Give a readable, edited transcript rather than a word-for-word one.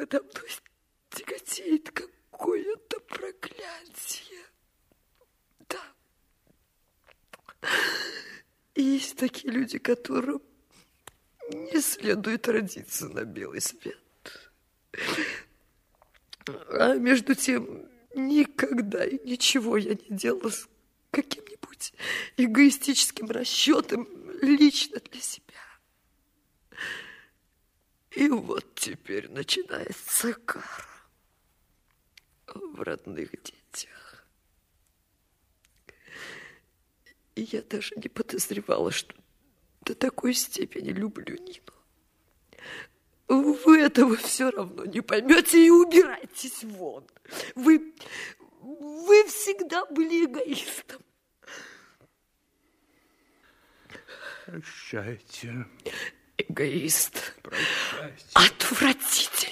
Надо мной тяготеет какое-то проклятие. Да. Есть такие люди, которым не следует родиться на белый свет. А между тем, никогда и ничего я не делала с каким-нибудь эгоистическим расчетом лично для себя. И вот теперь начинается кара в родных детях. И я даже не подозревала, что до такой степени люблю Нину. Вы этого все равно не поймете и убирайтесь вон. Вы всегда были эгоистом. Прощайте. Эгоист. Прощайте. Отвратительный.